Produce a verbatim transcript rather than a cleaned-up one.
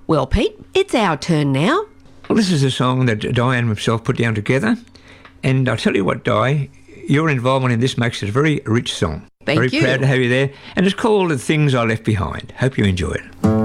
Well, Pete, it's our turn now. Well, this is a song that Di and myself put down together. And I'll tell you what, Di, your involvement in this makes it a very rich song. Thank very you. Very proud to have you there. And it's called The Things I Left Behind. Hope you enjoy it.